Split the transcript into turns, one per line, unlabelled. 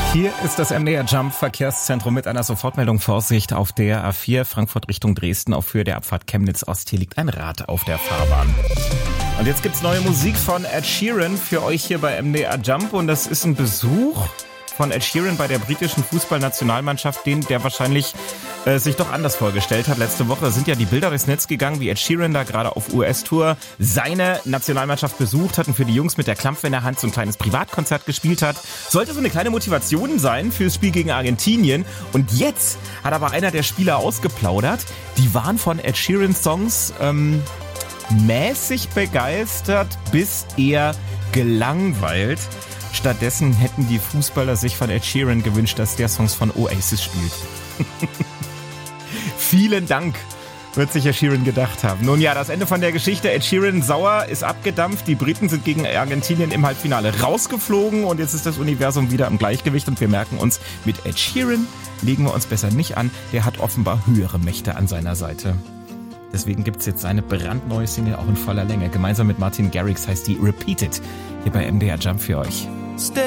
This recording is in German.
Hier ist das MDR Jump Verkehrszentrum mit einer Sofortmeldung. Vorsicht auf der A4 Frankfurt Richtung Dresden. Auf Höhe der Abfahrt Chemnitz Ost. Hier liegt ein Rad auf der Fahrbahn. Und jetzt gibt's neue Musik von Ed Sheeran für euch hier bei MDR Jump. Und das ist ein Besuch von Ed Sheeran bei der britischen Fußballnationalmannschaft, der wahrscheinlich sich doch anders vorgestellt hat. Letzte Woche sind ja die Bilder durchs Netz gegangen, wie Ed Sheeran da gerade auf US-Tour seine Nationalmannschaft besucht hat und für die Jungs mit der Klampfe in der Hand so ein kleines Privatkonzert gespielt hat. Sollte so eine kleine Motivation sein fürs Spiel gegen Argentinien. Und jetzt hat aber einer der Spieler ausgeplaudert. Die waren von Ed Sheerans Songs mäßig begeistert bis eher gelangweilt. Stattdessen hätten die Fußballer sich von Ed Sheeran gewünscht, dass der Songs von Oasis spielt. Vielen Dank, wird sich Ed Sheeran gedacht haben. Nun ja, das Ende von der Geschichte. Ed Sheeran sauer, ist abgedampft. Die Briten sind gegen Argentinien im Halbfinale rausgeflogen und jetzt ist das Universum wieder im Gleichgewicht und wir merken uns, mit Ed Sheeran legen wir uns besser nicht an. Der hat offenbar höhere Mächte an seiner Seite. Deswegen gibt's jetzt seine brandneue Single auch in voller Länge. Gemeinsam mit Martin Garrix heißt die Repeated. Hier bei MDR Jump für euch.